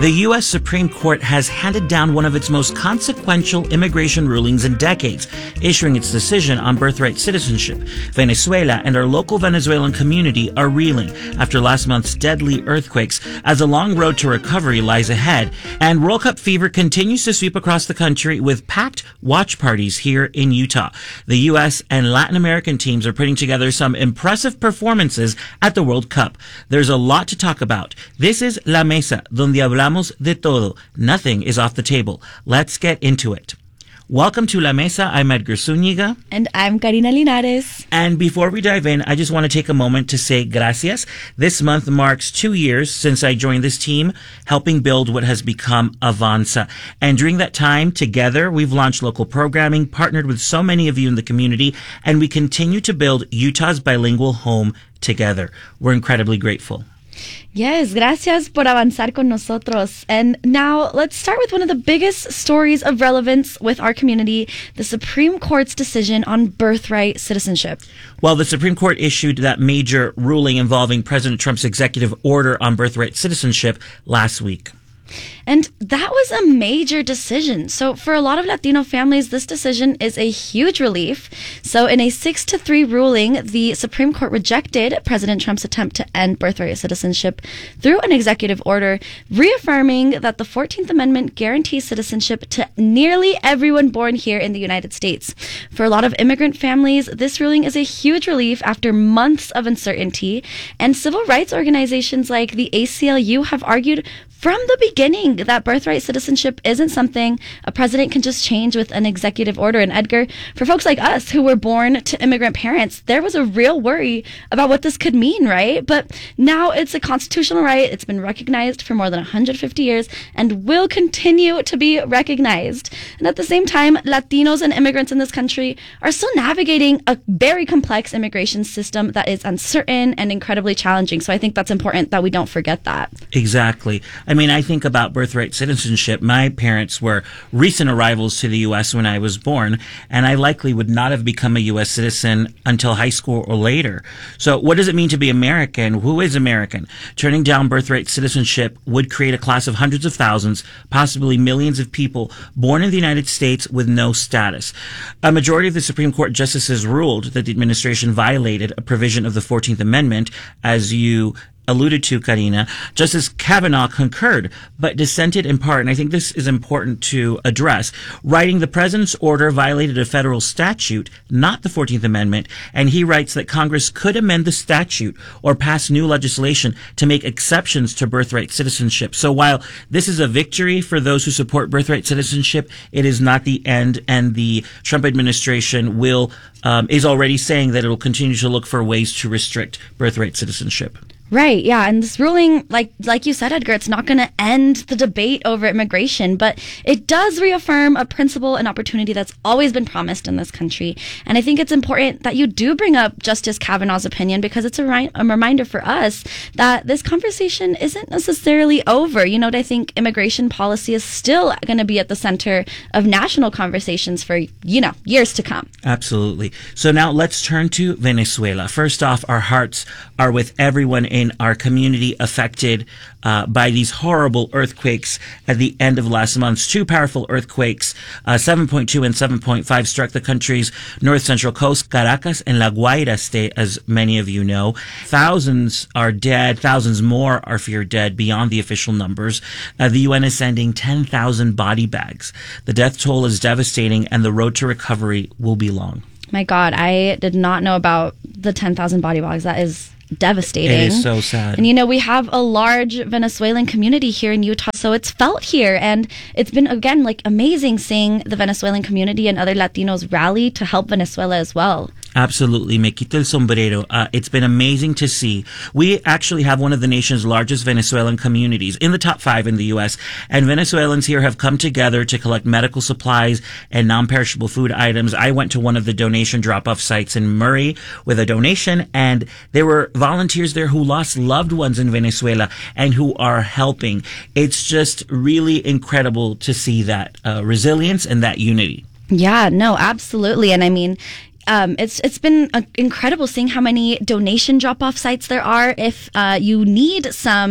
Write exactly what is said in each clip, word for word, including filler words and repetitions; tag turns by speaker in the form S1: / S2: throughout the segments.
S1: The U S Supreme Court has handed down one of its most consequential immigration rulings in decades, issuing its decision on birthright citizenship. Venezuela and our local Venezuelan community are reeling after last month's deadly earthquakes as a long road to recovery lies ahead. And World Cup fever continues to sweep across the country with packed watch parties here in Utah. The U S and Latin American teams are putting together some impressive performances at the World Cup. There's a lot to talk about. This is La Mesa, donde hablamos de todo. Nothing is off the table. Let's get into it. Welcome to La Mesa. I'm Edgar Zúñiga.
S2: And I'm Karina Linares.
S1: And before we dive in, I just want to take a moment to say gracias. This month marks two years since I joined this team, helping build what has become Avanza. And during that time, together, we've launched local programming, partnered with so many of you in the community, and we continue to build Utah's bilingual home together. We're incredibly grateful.
S2: Yes, gracias por avanzar con nosotros. And now let's start with one of the biggest stories of relevance with our community, the Supreme Court's decision on birthright citizenship.
S1: Well, the Supreme Court issued that major ruling involving President Trump's executive order on birthright citizenship last week.
S2: And that was a major decision. So for a lot of Latino families, this decision is a huge relief. So in a six to three ruling, the Supreme Court rejected President Trump's attempt to end birthright citizenship through an executive order, reaffirming that the fourteenth Amendment guarantees citizenship to nearly everyone born here in the United States. For a lot of immigrant families, this ruling is a huge relief after months of uncertainty. And civil rights organizations like the A C L U have argued from the beginning that birthright citizenship isn't something a president can just change with an executive order. And Edgar, for folks like us who were born to immigrant parents, there was a real worry about what this could mean, right? But now it's a constitutional right. It's been recognized for more than one hundred fifty years and will continue to be recognized. And at the same time, Latinos and immigrants in this country are still navigating a very complex immigration system that is uncertain and incredibly challenging. So I think that's important that we don't forget that.
S1: Exactly. I mean, I think about birthright citizenship. My parents were recent arrivals to the U S when I was born, and I likely would not have become a U S citizen until high school or later. So what does it mean to be American? Who is American? Turning down birthright citizenship would create a class of hundreds of thousands, possibly millions of people born in the United States with no status. A majority of the Supreme Court justices ruled that the administration violated a provision of the fourteenth Amendment, as you alluded to, Karina. Justice Kavanaugh concurred, but dissented in part, and I think this is important to address, writing the president's order violated a federal statute, not the fourteenth Amendment, and he writes that Congress could amend the statute or pass new legislation to make exceptions to birthright citizenship. So while this is a victory for those who support birthright citizenship, it is not the end, and the Trump administration will um, is already saying that it will continue to look for ways to restrict birthright citizenship.
S2: Right, yeah, and this ruling, like like you said, Edgar, it's not going to end the debate over immigration, but it does reaffirm a principle and opportunity that's always been promised in this country. And I think it's important that you do bring up Justice Kavanaugh's opinion, because it's a, ri- a reminder for us that this conversation isn't necessarily over. You know, I think immigration policy is still going to be at the center of national conversations for, you know, years to come.
S1: Absolutely. So now let's turn to Venezuela. First off, our hearts are with everyone in in our community affected uh, by these horrible earthquakes at the end of last month. Two powerful earthquakes, uh, seven point two and seven point five, struck the country's north central coast, Caracas and La Guaira state, as many of you know. Thousands are dead. Thousands more are feared dead beyond the official numbers. Uh, the U N is sending ten thousand body bags. The death toll is devastating, and the road to recovery will be long.
S2: My God, I did not know about the ten thousand body bags. That is devastating.
S1: It is so sad.
S2: And you know, we have a large Venezuelan community here in Utah, so it's felt here. And it's been, again, like amazing seeing the Venezuelan community and other Latinos rally to help Venezuela as well.
S1: Absolutely. Me quito el sombrero. Uh, it's been amazing to see. We actually have one of the nation's largest Venezuelan communities, in the top five in the U S, and Venezuelans here have come together to collect medical supplies and non-perishable food items. I went to one of the donation drop-off sites in Murray with a donation, and there were volunteers there who lost loved ones in Venezuela and who are helping. It's just really incredible to see that uh, resilience and that unity.
S2: Yeah, no, absolutely. And I mean, Um, it's it's been uh, incredible seeing how many donation drop-off sites there are. If uh, you need some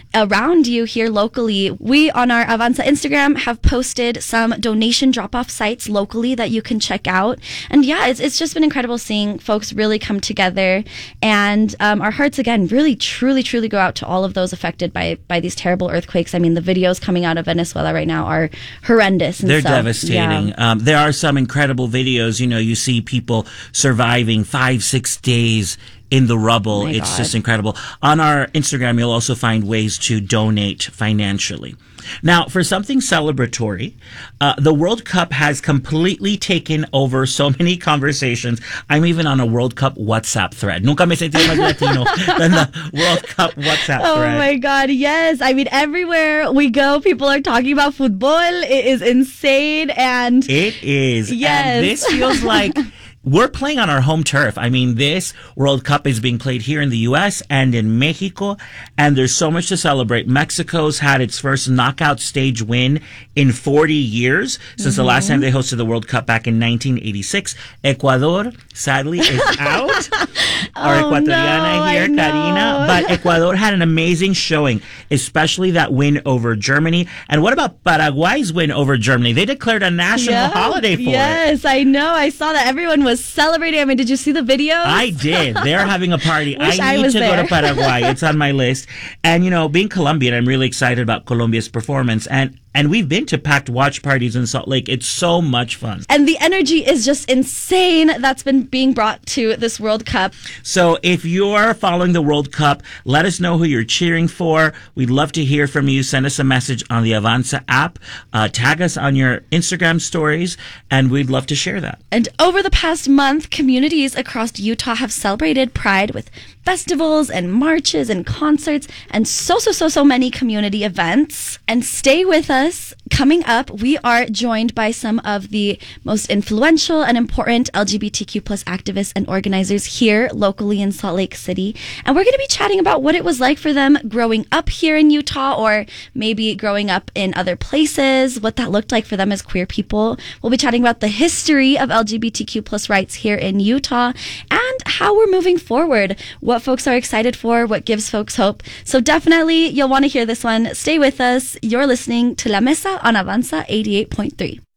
S2: around you here locally. We on our Avanza Instagram have posted some donation drop-off sites locally that you can check out. And yeah, it's, it's just been incredible seeing folks really come together. And um, our hearts, again, really, truly, truly go out to all of those affected by, by these terrible earthquakes. I mean, the videos coming out of Venezuela right now are horrendous. And
S1: They're
S2: so,
S1: devastating.
S2: Yeah.
S1: Um, there are some incredible videos. You know, you see people surviving five, six days in the rubble.
S2: Oh my
S1: It's
S2: God.
S1: just incredible. On our Instagram, you'll also find ways to donate financially. Now, for something celebratory, uh, the World Cup has completely taken over so many conversations. I'm even on a World Cup WhatsApp thread. Nunca me sentí más Latino than the World Cup WhatsApp
S2: Oh
S1: thread.
S2: my God, yes. I mean, everywhere we go, people are talking about football. It is insane. And
S1: It is.
S2: Yes.
S1: And this feels like we're playing on our home turf. I mean, this World Cup is being played here in the U S and in Mexico, and there's so much to celebrate. Mexico's had its first knockout stage win in forty years since mm-hmm. the last time they hosted the World Cup back in nineteen eighty-six. Ecuador, sadly, is out. Our
S2: Oh,
S1: Ecuatoriana
S2: no,
S1: here,
S2: I know.
S1: Karina. But Ecuador had an amazing showing, especially that win over Germany. And what about Paraguay's win over Germany? They declared a national
S2: Yeah.
S1: holiday for it.
S2: Yes, I know. I saw that everyone was celebrating. I mean, did you see the videos?
S1: I did. They're having a party.
S2: Wish
S1: I
S2: I
S1: need
S2: was
S1: to
S2: there.
S1: go to Paraguay. It's on my list. And, you know, being Colombian, I'm really excited about Colombia's performance. And and we've been to packed watch parties in Salt Lake. It's so much fun.
S2: And the energy is just insane that's been being brought to this World Cup.
S1: So if you're following the World Cup, let us know who you're cheering for. We'd love to hear from you. Send us a message on the Avanza app. Uh, tag us on your Instagram stories, and we'd love to share that.
S2: And over the past month, communities across Utah have celebrated Pride with festivals and marches and concerts and so, so, so, so many community events. And stay with us. Coming up, we are joined by some of the most influential and important L G B T Q plus activists and organizers here locally in Salt Lake City. And we're going to be chatting about what it was like for them growing up here in Utah, or maybe growing up in other places, what that looked like for them as queer people. We'll be chatting about the history of L G B T Q plus rights here in Utah and how we're moving forward, what folks are excited for, what gives folks hope. So definitely you'll want to hear this one. Stay with us. You're listening to La Mesa on Avanza eighty-eight point three.